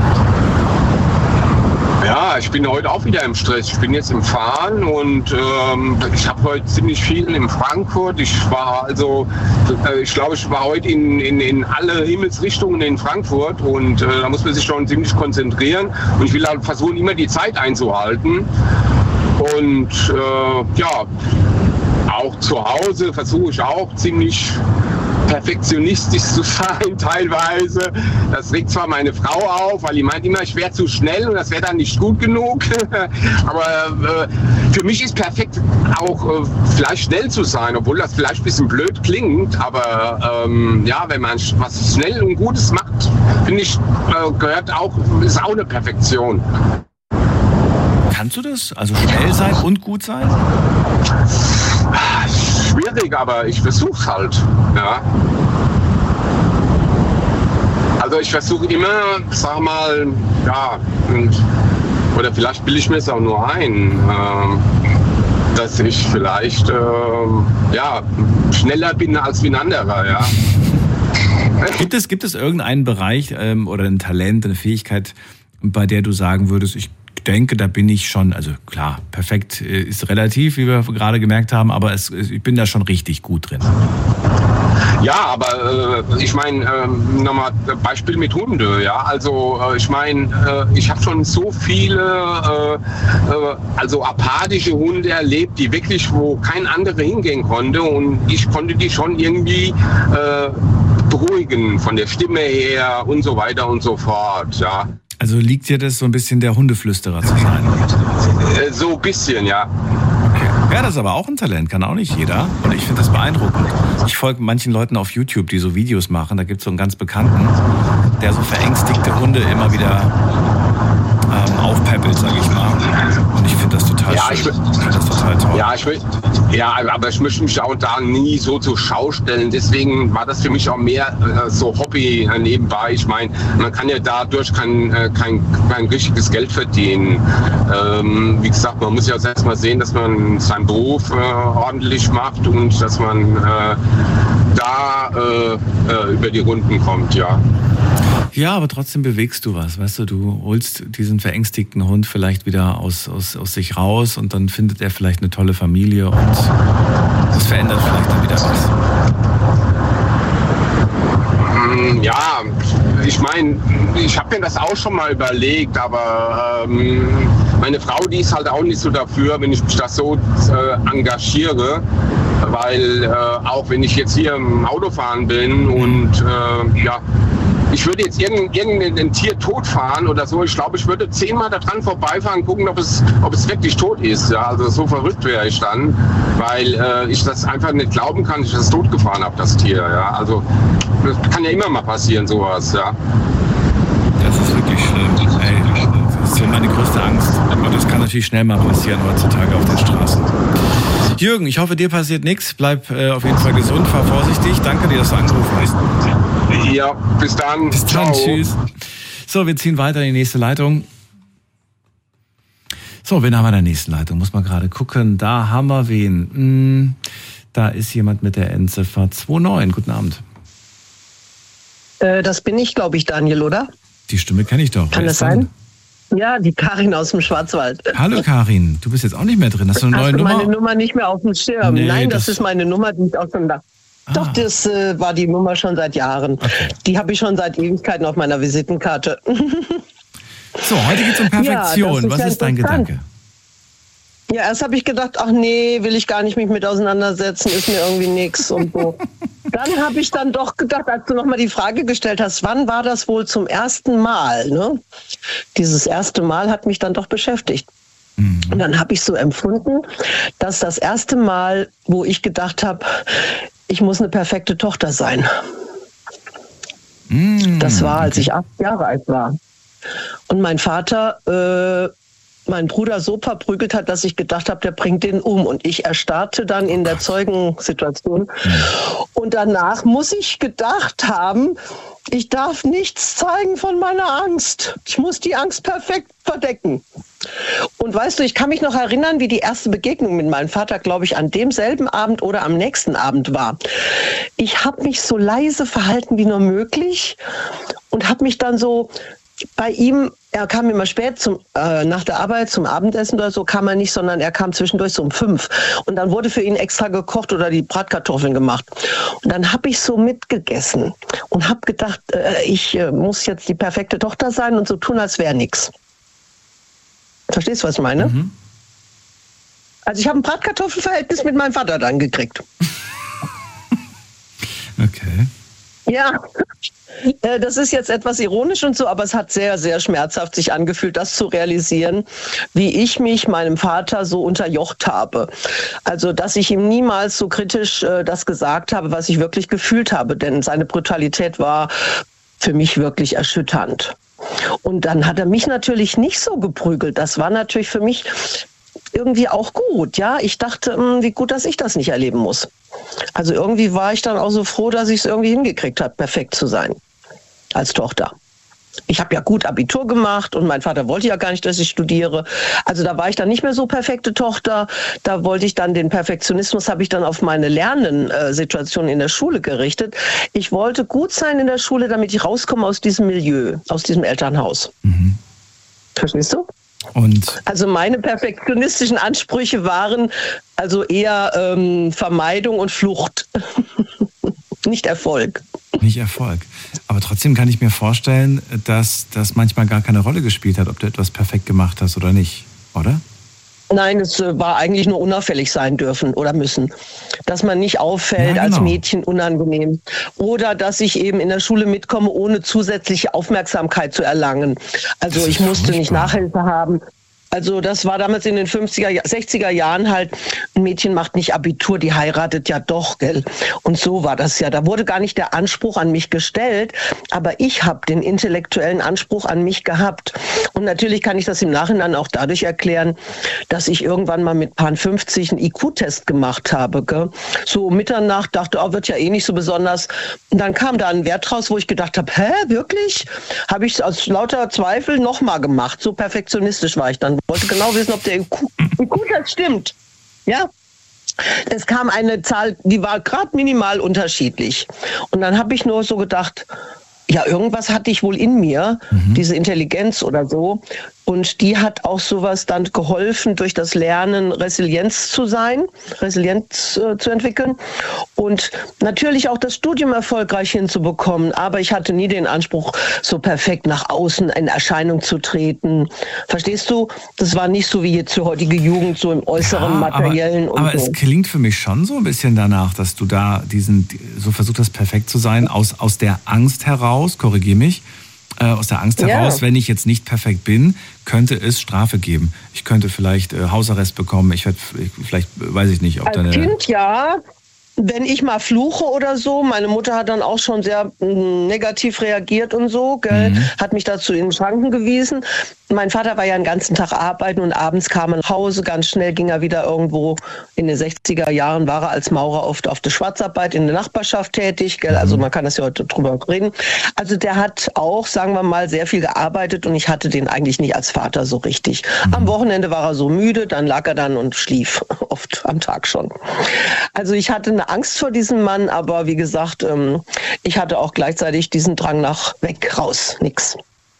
Ja, ich bin heute auch wieder im Stress. Ich bin jetzt im Fahren und ähm, ich habe heute ziemlich viel in Frankfurt. Ich war also, äh, ich glaube, ich war heute in, in, in alle Himmelsrichtungen in Frankfurt und äh, da muss man sich schon ziemlich konzentrieren. Und ich will halt versuchen, immer die Zeit einzuhalten. Und äh, ja, auch zu Hause versuche ich auch ziemlich perfektionistisch zu sein teilweise. Das regt zwar meine Frau auf, weil die meint immer, ich wäre zu schnell und das wäre dann nicht gut genug. Aber äh, für mich ist perfekt auch äh, vielleicht schnell zu sein, obwohl das vielleicht ein bisschen blöd klingt. Aber ähm, ja, wenn man was schnell und Gutes macht, finde ich, äh, gehört auch, ist auch eine Perfektion. Kannst du das? Also schnell sein und gut sein? Schwierig, aber ich versuche halt. Ja. Also ich versuche immer, sag mal, ja, und, oder vielleicht bilde ich mir es auch nur ein, äh, dass ich vielleicht äh, ja, schneller bin als wie ein anderer. Ja. Gibt es, gibt es irgendeinen Bereich ähm, oder ein Talent, eine Fähigkeit, bei der du sagen würdest, ich denke, da bin ich schon, also klar, perfekt ist relativ, wie wir gerade gemerkt haben, aber es, ich bin da schon richtig gut drin. Ja, aber äh, ich meine, äh, nochmal Beispiel mit Hunde, ja, also äh, ich meine, äh, ich habe schon so viele, äh, äh, also apathische Hunde erlebt, die wirklich, wo kein anderer hingehen konnte und ich konnte die schon irgendwie äh, beruhigen, von der Stimme her und so weiter und so fort, ja. Also liegt dir das so ein bisschen der Hundeflüsterer zu sein? So ein bisschen, ja. Okay. Ja, das ist aber auch ein Talent, kann auch nicht jeder. Und ich finde das beeindruckend. Ich folge manchen Leuten auf YouTube, die so Videos machen. Da gibt es so einen ganz Bekannten, der so verängstigte Hunde immer wieder ähm, aufpäppelt, sag ich mal. Und ich finde das total ja, schön. Ich, will, ich finde das total toll. Ja, ich will, ja, aber ich möchte mich auch da nie so zur Schau stellen. Deswegen war das für mich auch mehr äh, so Hobby äh, nebenbei. Ich meine, man kann ja dadurch kein, äh, kein, kein richtiges Geld verdienen. Ähm, wie gesagt, man muss ja erst mal sehen, dass man seinen Beruf äh, ordentlich macht und dass man äh, da äh, äh, über die Runden kommt, ja. Ja, aber trotzdem bewegst du was, weißt du, du holst diesen verängstigten Hund vielleicht wieder aus, aus, aus sich raus und dann findet er vielleicht eine tolle Familie und das verändert vielleicht dann wieder was. Ja, ich meine, ich habe mir das auch schon mal überlegt, aber ähm, meine Frau, die ist halt auch nicht so dafür, wenn ich mich da so äh, engagiere, weil äh, auch wenn ich jetzt hier im Autofahren bin und äh, ja, ich würde jetzt irgendein, irgendein Tier totfahren oder so, ich glaube, ich würde zehnmal daran vorbeifahren, gucken, ob es, ob es wirklich tot ist. Ja, also so verrückt wäre ich dann, weil äh, ich das einfach nicht glauben kann, dass ich das totgefahren habe, das Tier. Ja, also das kann ja immer mal passieren, sowas. Ja. Das ist wirklich schlimm. Ey, das ist so meine größte Angst. Und das kann natürlich schnell mal passieren heutzutage auf den Straßen. Jürgen, ich hoffe, dir passiert nichts. Bleib äh, auf jeden Fall gesund, fahr vorsichtig. Danke dir, dass du angerufen hast. Ja, bis dann. Bis dann, tschüss. So, wir ziehen weiter in die nächste Leitung. So, wen haben wir in der nächsten Leitung? Muss man gerade gucken. Da haben wir wen. Hm, da ist jemand mit der Endziffer zwei neun. Guten Abend. Äh, das bin ich, glaube ich, Daniel, oder? Die Stimme kenne ich doch. Kann das sein? Ja, die Karin aus dem Schwarzwald. Hallo Karin, du bist jetzt auch nicht mehr drin. Hast du eine Hast neue du Nummer? meine Nummer nicht mehr auf dem Schirm? Nee, Nein, das, das ist meine Nummer, die ich auch schon da. Ah. Doch, das äh, war die Nummer schon seit Jahren. Okay. Die habe ich schon seit Ewigkeiten auf meiner Visitenkarte. So, heute geht es um Perfektion. Ja, ist Was ist dein Gedanke? Ja, erst habe ich gedacht, ach nee, will ich gar nicht mich mit auseinandersetzen, ist mir irgendwie nix und so. Dann habe ich dann doch gedacht, als du nochmal die Frage gestellt hast, wann war das wohl zum ersten Mal? Ne? Dieses erste Mal hat mich dann doch beschäftigt. Mhm. Und dann habe ich so empfunden, dass das erste Mal, wo ich gedacht habe, ich muss eine perfekte Tochter sein. Mhm. Das war, als ich acht Jahre alt war. Und mein Vater äh, meinen Bruder so verprügelt hat, dass ich gedacht habe, der bringt den um. Und ich erstarrte dann in der Zeugensituation. Und danach muss ich gedacht haben, ich darf nichts zeigen von meiner Angst. Ich muss die Angst perfekt verdecken. Und weißt du, ich kann mich noch erinnern, wie die erste Begegnung mit meinem Vater, glaube ich, an demselben Abend oder am nächsten Abend war. Ich habe mich so leise verhalten wie nur möglich und habe mich dann so bei ihm, er kam immer spät zum, äh, nach der Arbeit zum Abendessen oder so, kam er nicht, sondern er kam zwischendurch so um fünf. Und dann wurde für ihn extra gekocht oder die Bratkartoffeln gemacht. Und dann habe ich so mitgegessen und habe gedacht, äh, ich äh, muss jetzt die perfekte Tochter sein und so tun, als wäre nichts. Verstehst du, was ich meine? Mhm. Also ich habe ein Bratkartoffelverhältnis mit meinem Vater dann gekriegt. Okay. Ja, das ist jetzt etwas ironisch und so, aber es hat sehr, sehr schmerzhaft sich angefühlt, das zu realisieren, wie ich mich meinem Vater so unterjocht habe. Also, dass ich ihm niemals so kritisch äh, das gesagt habe, was ich wirklich gefühlt habe, denn seine Brutalität war für mich wirklich erschütternd. Und dann hat er mich natürlich nicht so geprügelt. Das war natürlich für mich irgendwie auch gut, ja. Ich dachte, mh, wie gut, dass ich das nicht erleben muss. Also irgendwie war ich dann auch so froh, dass ich es irgendwie hingekriegt habe, perfekt zu sein als Tochter. Ich habe ja gut Abitur gemacht und mein Vater wollte ja gar nicht, dass ich studiere. Also da war ich dann nicht mehr so perfekte Tochter. Da wollte ich dann den Perfektionismus, habe ich dann auf meine Lernsituation in der Schule gerichtet. Ich wollte gut sein in der Schule, damit ich rauskomme aus diesem Milieu, aus diesem Elternhaus. Mhm. Verstehst du? Und also meine perfektionistischen Ansprüche waren also eher ähm, Vermeidung und Flucht, nicht Erfolg. Nicht Erfolg. Aber trotzdem kann ich mir vorstellen, dass das manchmal gar keine Rolle gespielt hat, ob du etwas perfekt gemacht hast oder nicht, oder? Nein, es war eigentlich nur unauffällig sein dürfen oder müssen. Dass man nicht auffällt, ja, genau, als Mädchen unangenehm. Oder dass ich eben in der Schule mitkomme, ohne zusätzliche Aufmerksamkeit zu erlangen. Also ich musste furchtbar. nicht Nachhilfe haben. Also das war damals in den fünfziger, sechziger Jahren halt, ein Mädchen macht nicht Abitur, die heiratet ja doch, gell? Und so war das ja. Da wurde gar nicht der Anspruch an mich gestellt, aber ich habe den intellektuellen Anspruch an mich gehabt. Und natürlich kann ich das im Nachhinein auch dadurch erklären, dass ich irgendwann mal mit Pan fünfzig einen I Q-Test gemacht habe, gell? So um Mitternacht dachte, oh, wird ja eh nicht so besonders. Und dann kam da ein Wert raus, wo ich gedacht habe, hä, wirklich? Habe ich aus lauter Zweifel nochmal gemacht. So perfektionistisch war ich dann. Wollte genau wissen, ob der I Q-Test stimmt. Ja. Es kam eine Zahl, die war gerade minimal unterschiedlich. Und dann habe ich nur so gedacht, ja, irgendwas hatte ich wohl in mir, mhm. diese Intelligenz oder so. Und die hat auch sowas dann geholfen, durch das Lernen Resilienz zu sein, Resilienz äh, zu entwickeln und natürlich auch das Studium erfolgreich hinzubekommen. Aber ich hatte nie den Anspruch, so perfekt nach außen in Erscheinung zu treten. Verstehst du? Das war nicht so wie jetzt die heutige Jugend, so im äußeren, ja, materiellen. Aber, und aber so. Es klingt für mich schon so ein bisschen danach, dass du da diesen, so versucht hast, perfekt zu sein, aus, aus der Angst heraus, korrigier mich, äh, aus der Angst heraus, ja. wenn ich jetzt nicht perfekt bin, könnte es Strafe geben. Ich könnte vielleicht äh, Hausarrest bekommen. Ich werde vielleicht, weiß ich nicht, ob Als deine... Kind ja, wenn ich mal fluche oder so, meine Mutter hat dann auch schon sehr mh, negativ reagiert und so, gell? Mhm. Hat mich dazu in den Schranken gewiesen. Mein Vater war ja den ganzen Tag arbeiten und abends kam er nach Hause. Ganz schnell ging er wieder irgendwo, in den sechziger Jahren war er als Maurer oft auf der Schwarzarbeit in der Nachbarschaft tätig. Gell? Also man kann das ja heute drüber reden. Also der hat auch, sagen wir mal, sehr viel gearbeitet und ich hatte den eigentlich nicht als Vater so richtig. Mhm. Am Wochenende war er so müde, dann lag er dann und schlief, oft am Tag schon. Also ich hatte eine Angst vor diesem Mann, aber wie gesagt, ich hatte auch gleichzeitig diesen Drang nach weg, raus, nix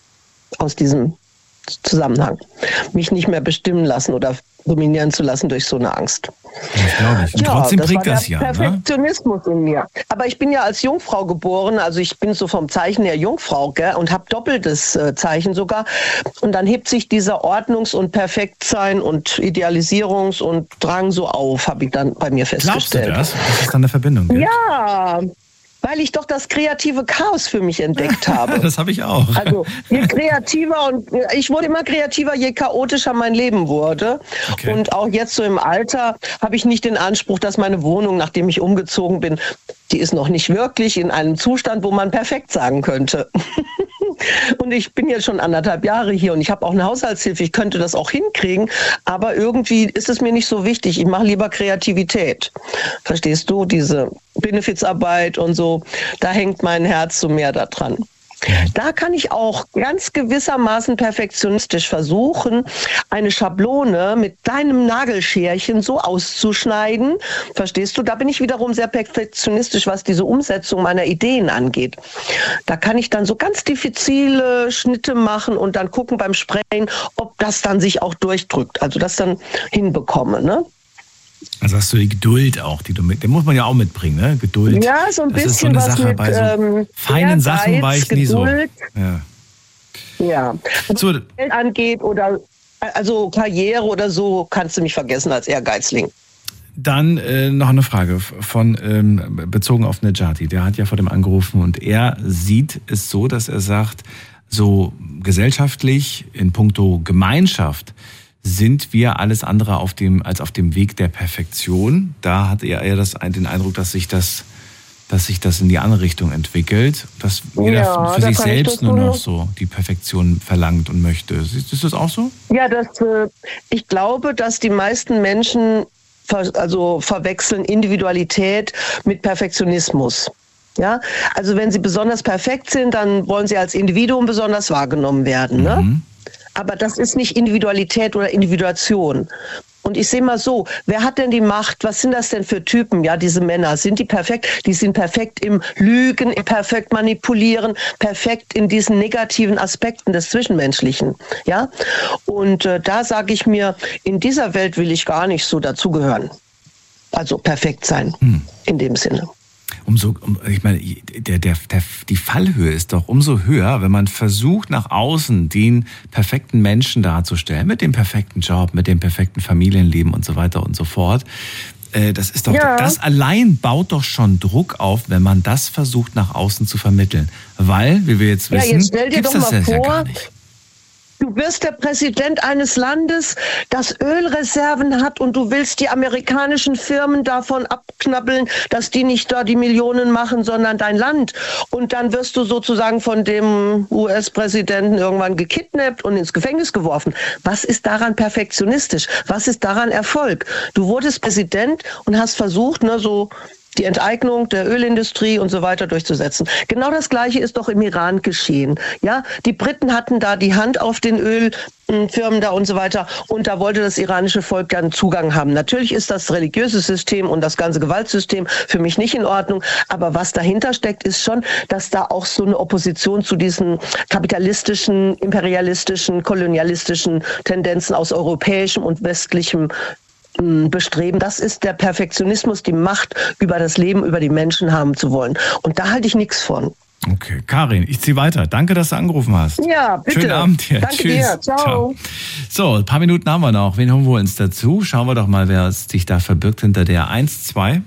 aus diesem Zusammenhang. Mich nicht mehr bestimmen lassen oder dominieren zu lassen durch so eine Angst. Das glaube ich. Und ja, trotzdem prägt das, das ja. Perfektionismus ne? in mir. Aber ich bin ja als Jungfrau geboren, also ich bin so vom Zeichen her Jungfrau, gell, und habe doppeltes äh, Zeichen sogar. Und dann hebt sich dieser Ordnungs- und Perfektsein und Idealisierungs- und Drang so auf, habe ich dann bei mir festgestellt. Glaubst du das? Dass es dann eine Verbindung gibt? Ja. Weil ich doch das kreative Chaos für mich entdeckt habe. Das habe ich auch. Also je kreativer und ich wurde immer kreativer, je chaotischer mein Leben wurde. Okay. Und auch jetzt so im Alter habe ich nicht den Anspruch, dass meine Wohnung, nachdem ich umgezogen bin, die ist noch nicht wirklich in einem Zustand, wo man perfekt sagen könnte. Und ich bin jetzt schon anderthalb Jahre hier und ich habe auch eine Haushaltshilfe. Ich könnte das auch hinkriegen, aber irgendwie ist es mir nicht so wichtig. Ich mache lieber Kreativität. Verstehst du? Diese Benefizarbeit und so, da hängt mein Herz so mehr daran. Da kann ich auch ganz gewissermaßen perfektionistisch versuchen, eine Schablone mit deinem Nagelscherchen so auszuschneiden. Verstehst du? Da bin ich wiederum sehr perfektionistisch, was diese Umsetzung meiner Ideen angeht. Da kann ich dann so ganz diffizile Schnitte machen und dann gucken beim Sprayen, ob das dann sich auch durchdrückt. Also das dann hinbekomme, ne? Also hast du die Geduld auch, die du mit, den muss man ja auch mitbringen, ne? Geduld. Ja, so ein das bisschen ist so eine was Sache. mit Bei so ähm, feinen Ehrgeiz, Sachen war ich nie Geduld. so. Ja. Ja. Was so, Geld angeht oder also Karriere oder so, kannst du mich vergessen als Ehrgeizling. Dann äh, noch eine Frage von ähm, bezogen auf Nejati. Der hat ja vor dem angerufen und er sieht es so, dass er sagt, so gesellschaftlich in puncto Gemeinschaft sind wir alles andere auf dem, als auf dem Weg der Perfektion. Da hat er eher das, den Eindruck, dass sich das, dass sich das in die andere Richtung entwickelt, dass jeder ja, für sich selbst nur noch so so die Perfektion verlangt und möchte. Ist, ist das auch so? Ja, das, ich glaube, dass die meisten Menschen ver, also verwechseln Individualität mit Perfektionismus. Ja, also wenn sie besonders perfekt sind, dann wollen sie als Individuum besonders wahrgenommen werden, ne? Mhm. Aber das ist nicht Individualität oder Individuation. Und ich sehe mal so, wer hat denn die Macht? Was sind das denn für Typen? Ja, diese Männer, sind die perfekt? Die sind perfekt im Lügen, im perfekt manipulieren, perfekt in diesen negativen Aspekten des Zwischenmenschlichen. Ja, und äh, da sage ich mir, in dieser Welt will ich gar nicht so dazugehören. Also perfekt sein, hm. in dem Sinne. Umso, ich meine, der, der, der, die Fallhöhe ist doch umso höher, wenn man versucht, nach außen den perfekten Menschen darzustellen, mit dem perfekten Job, mit dem perfekten Familienleben und so weiter und so fort. Das ist doch, ja. Das allein baut doch schon Druck auf, wenn man das versucht, nach außen zu vermitteln. Weil, wie wir jetzt wissen, ja, jetzt stell dir gibt's doch das mal ja vor, gar nicht. Du wirst der Präsident eines Landes, das Ölreserven hat und du willst die amerikanischen Firmen davon abknabbeln, dass die nicht da die Millionen machen, sondern dein Land. Und dann wirst du sozusagen von dem U S-Präsidenten irgendwann gekidnappt und ins Gefängnis geworfen. Was ist daran perfektionistisch? Was ist daran Erfolg? Du wurdest Präsident und hast versucht, ne, so die Enteignung der Ölindustrie und so weiter durchzusetzen. Genau das Gleiche ist doch im Iran geschehen. Ja, die Briten hatten da die Hand auf den Ölfirmen da und so weiter und da wollte das iranische Volk dann Zugang haben. Natürlich ist das religiöse System und das ganze Gewaltsystem für mich nicht in Ordnung, aber was dahinter steckt, ist schon, dass da auch so eine Opposition zu diesen kapitalistischen, imperialistischen, kolonialistischen Tendenzen aus europäischem und westlichem Bestreben, das ist der Perfektionismus, die Macht über das Leben, über die Menschen haben zu wollen. Und da halte ich nichts von. Okay, Karin, ich ziehe weiter. Danke, dass du angerufen hast. Ja, bitte. Schönen Abend dir. Danke Tschüss. dir. Ciao. Ciao. So, ein paar Minuten haben wir noch. Wen holen wir uns dazu? Schauen wir doch mal, wer sich da verbirgt hinter der eins, zwei.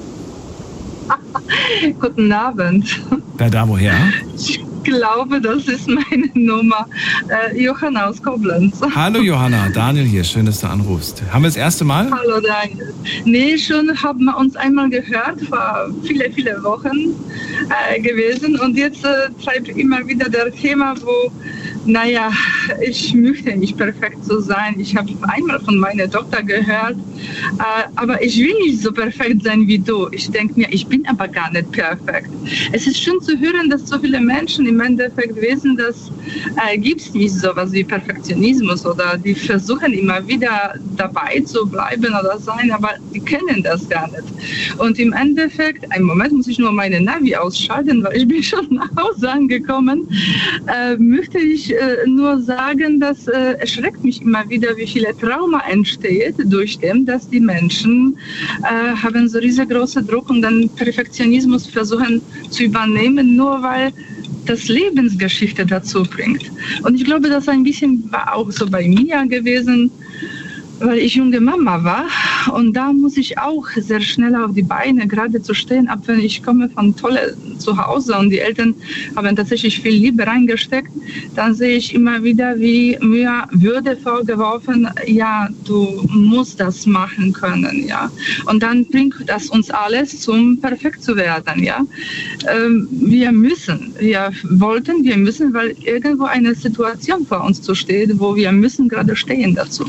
Guten Abend. Wer da woher? Ich glaube, das ist meine Nummer. Äh, Johanna aus Koblenz. Hallo Johanna, Daniel hier. Schön, dass du anrufst. Haben wir das erste Mal? Hallo Daniel. Nee, schon haben wir uns einmal gehört, vor viele, viele Wochen äh, gewesen. Und jetzt äh, treibt immer wieder das Thema, wo, naja, ich möchte nicht perfekt so sein. Ich habe einmal von meiner Tochter gehört, äh, aber ich will nicht so perfekt sein wie du. Ich denke mir, ich bin aber gar nicht perfekt. Es ist schön zu hören, dass so viele Menschen im Endeffekt wissen, dass äh, gibt es nicht so was wie Perfektionismus oder die versuchen immer wieder dabei zu bleiben oder sein, aber die kennen das gar nicht. Und im Endeffekt, einen Moment muss ich nur meine Navi ausschalten, weil ich bin schon nach Hause angekommen, äh, möchte ich äh, nur sagen, dass äh, es schreckt mich immer wieder, wie viele Trauma entsteht durch dem, dass die Menschen äh, haben so riesengroße Druck und dann Perfektionismus versuchen zu übernehmen, nur weil das Lebensgeschichte dazu bringt. Und ich glaube, das ein bisschen war auch so bei mir gewesen, weil ich junge Mama war und da muss ich auch sehr schnell auf die Beine gerade zu stehen, ab wenn ich komme von tolle zu Hause und die Eltern haben tatsächlich viel Liebe reingesteckt, dann sehe ich immer wieder, wie mir Würde vorgeworfen, ja, du musst das machen können, ja. Und dann bringt das uns alles zum perfekt zu werden, ja. Ähm, wir müssen, wir wollten, wir müssen, weil irgendwo eine Situation vor uns zu steht, wo wir müssen gerade stehen dazu.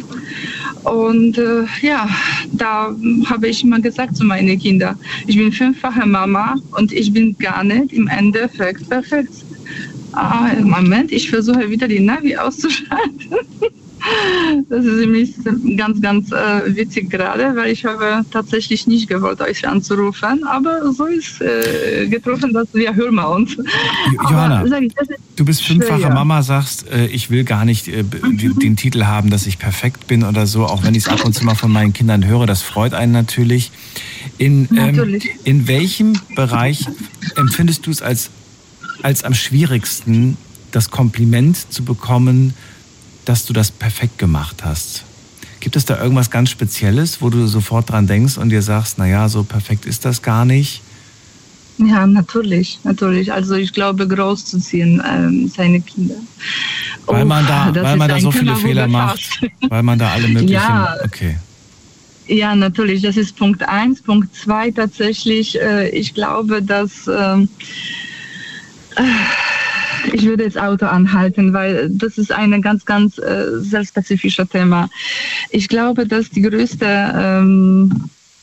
Und äh, ja, da habe ich immer gesagt zu meinen Kindern, ich bin fünffache Mama und ich bin gar nicht im Endeffekt perfekt. Ah, Moment, ich versuche wieder die Navi auszuschalten. Das ist nämlich ganz, ganz äh, witzig gerade, weil ich habe tatsächlich nicht gewollt, euch anzurufen, aber so ist äh, getroffen, dass wir hören wir uns. Johanna, aber, ich, du bist fünffache schwer. Mama, sagst, äh, ich will gar nicht äh, den, den Titel haben, dass ich perfekt bin oder so, auch wenn ich es ab und zu mal von meinen Kindern höre, das freut einen natürlich. In, ähm, natürlich. In welchem Bereich empfindest du es als, als am schwierigsten, das Kompliment zu bekommen, dass du das perfekt gemacht hast? Gibt es da irgendwas ganz Spezielles, wo du sofort dran denkst und dir sagst, naja, so perfekt ist das gar nicht? Ja, natürlich, natürlich. Also ich glaube, großzuziehen, ähm, seine Kinder. Weil man da, oh, weil man da so Thema, viele Fehler macht, weil man da alle möglichen... Ja. Okay. Ja, natürlich, das ist Punkt eins. Punkt zwei tatsächlich, äh, ich glaube, dass... Ähm, äh, Ich würde jetzt Auto anhalten, weil das ist ein ganz, ganz äh, sehr spezifisches Thema. Ich glaube, dass die größte ähm,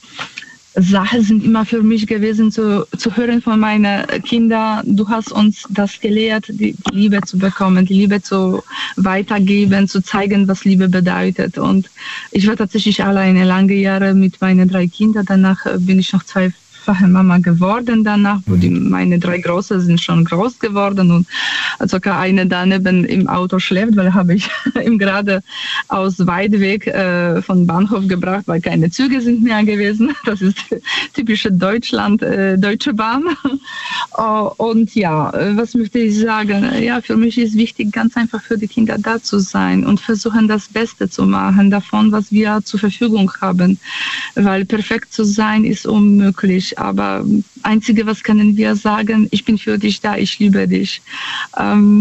Sache sind immer für mich gewesen, zu, zu hören von meinen Kindern, du hast uns das gelehrt, die, die Liebe zu bekommen, die Liebe zu weitergeben, zu zeigen, was Liebe bedeutet. Und ich war tatsächlich alleine lange Jahre mit meinen drei Kindern. Danach bin ich noch zwei Mama geworden danach, wo die, meine drei Große sind schon groß geworden und sogar eine daneben im Auto schläft, weil habe ich ihm gerade aus Weidweg äh, von Bahnhof gebracht, weil keine Züge sind mehr gewesen. Das ist typische Deutschland, äh, Deutsche Bahn. uh, und ja, was möchte ich sagen? Ja, für mich ist wichtig, ganz einfach für die Kinder da zu sein und versuchen, das Beste zu machen davon, was wir zur Verfügung haben, weil perfekt zu sein ist unmöglich. Aber einzige, was können wir sagen, ich bin für dich da, ich liebe dich. Ähm,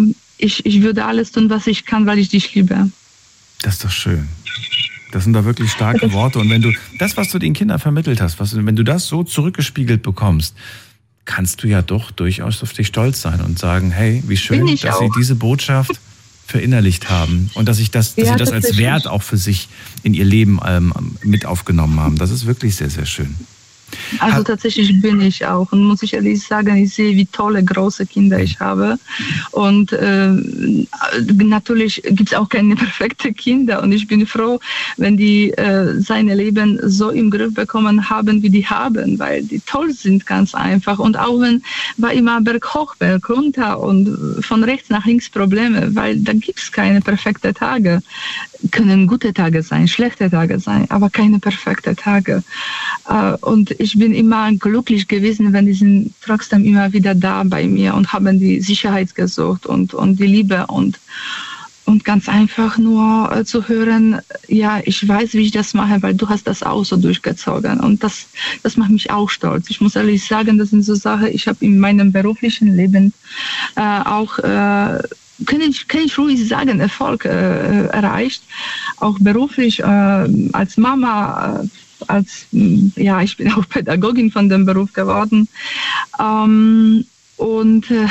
ich, ich würde alles tun, was ich kann, weil ich dich liebe. Das ist doch schön. Das sind doch wirklich starke Worte. Und wenn du das, was du den Kindern vermittelt hast, was, wenn du das so zurückgespiegelt bekommst, kannst du ja doch durchaus auf dich stolz sein und sagen, hey, wie schön, dass auch. Sie diese Botschaft verinnerlicht haben und dass, ich das, dass ja, sie das als Wert auch für sich in ihr Leben ähm, mit aufgenommen haben. Das ist wirklich sehr, sehr schön. Also tatsächlich bin ich auch und muss ich ehrlich sagen, ich sehe, wie tolle, große Kinder ich habe und äh, natürlich gibt es auch keine perfekten Kinder und ich bin froh, wenn die äh, seine Leben so im Griff bekommen haben, wie die haben, weil die toll sind, ganz einfach und auch wenn war immer Berg hoch, Berg runter und von rechts nach links Probleme, weil da gibt es keine perfekten Tage. Können gute Tage sein, schlechte Tage sein, aber keine perfekten Tage. Und ich bin immer glücklich gewesen, wenn die sind trotzdem immer wieder da bei mir und haben die Sicherheit gesucht und, und die Liebe und, und ganz einfach nur zu hören, ja, ich weiß, wie ich das mache, weil du hast das auch so durchgezogen und das, das macht mich auch stolz. Ich muss ehrlich sagen, das sind so Sachen, ich habe in meinem beruflichen Leben äh, auch äh, Kann ich, kann ich ruhig sagen, Erfolg äh, erreicht, auch beruflich äh, als Mama, äh, als, ja, ich bin auch Pädagogin von dem Beruf geworden. Ähm, und äh,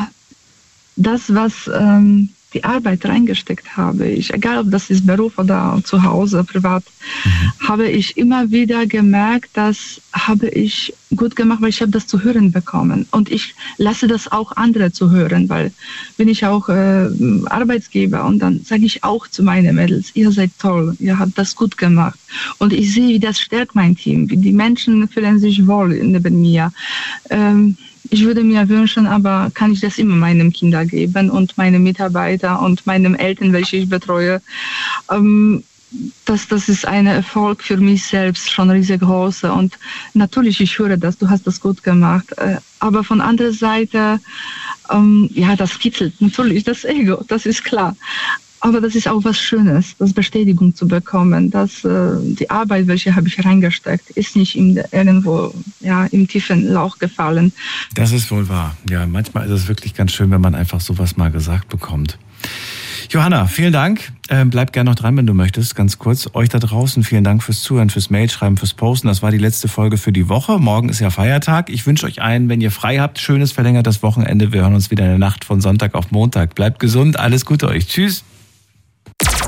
das, was ähm, die Arbeit reingesteckt habe, ich, egal ob das ist Beruf oder zu Hause, privat, mhm. habe ich immer wieder gemerkt, das habe ich gut gemacht, weil ich habe das zu hören bekommen. Und ich lasse das auch andere zu hören, weil bin ich auch äh, Arbeitsgeber und dann sage ich auch zu meinen Mädels, ihr seid toll, ihr habt das gut gemacht. Und ich sehe, wie das stärkt mein Team, wie die Menschen fühlen sich wohl neben mir. Ähm, Ich würde mir wünschen, aber kann ich das immer meinen Kindern geben und meinen Mitarbeitern und meinen Eltern, welche ich betreue. Ähm, das, das ist ein Erfolg für mich selbst, schon riesig groß. Und natürlich, ich höre das, du hast das gut gemacht. Äh, aber von anderer Seite, ähm, ja, das kitzelt natürlich das Ego, das ist klar. Aber das ist auch was Schönes, das Bestätigung zu bekommen, dass äh, die Arbeit, welche habe ich reingesteckt, ist nicht in, irgendwo ja, im tiefen Lauch gefallen. Das ist wohl wahr. Ja, manchmal ist es wirklich ganz schön, wenn man einfach sowas mal gesagt bekommt. Johanna, vielen Dank. Ähm, bleib gerne noch dran, wenn du möchtest. Ganz kurz, euch da draußen, vielen Dank fürs Zuhören, fürs Mailschreiben, fürs Posten. Das war die letzte Folge für die Woche. Morgen ist ja Feiertag. Ich wünsche euch allen, wenn ihr frei habt, schönes verlängertes Wochenende. Wir hören uns wieder in der Nacht von Sonntag auf Montag. Bleibt gesund, alles Gute euch. Tschüss.